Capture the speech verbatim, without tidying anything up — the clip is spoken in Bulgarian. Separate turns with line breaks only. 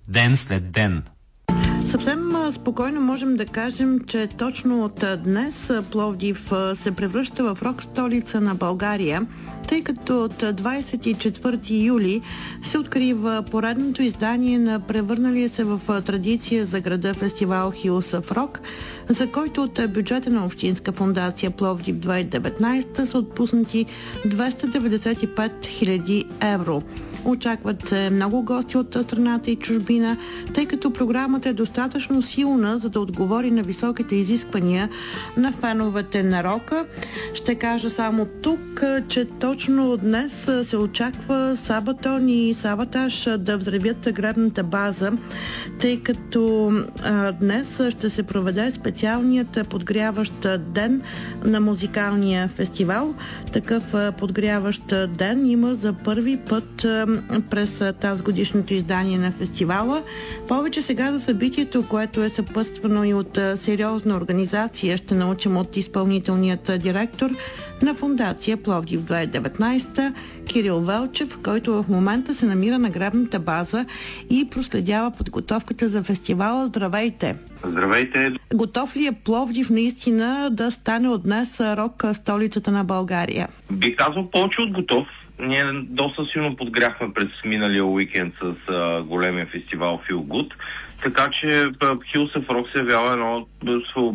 ден след ден.
Съвсем спокойно можем да кажем, че точно от днес Пловдив се превръща в рок столица на България, тъй като от двадесет и четвърти юли се открива поредното издание на превърналия се в традиция за града фестивал Hills of Rock, за който от бюджета на Общинска фондация Пловдив две хиляди и деветнадесета са отпуснати двеста деветдесет и пет хиляди евро. Очакват се много гости от страната и чужбина, тъй като програмата е достатъчно силна, за да отговори на високите изисквания на феновете на рока. Ще кажа само тук, че точно днес се очаква Сабатон и Сабатаж да взривят гребната база, тъй като а, днес ще се проведе специалният подгряващ ден на музикалния фестивал. Такъв подгряващ ден има за първи път а, през тази годишното издание на фестивала. Повече сега за събитието, което е съпътствано и от сериозна организация, ще научим от изпълнителният директор на фондация Пловдив две хиляди и деветнадесета Кирил Велчев, който в момента се намира на гребната база и проследява подготовката за фестивала. Здравейте!
Здравейте!
Готов ли е Пловдив наистина да стане от днес рок столицата на България?
Би казал повече от готов. Ние доста силно подгряхме през миналия уикенд с а, големия фестивал Feel Good, така че Hills of Rock се явява едно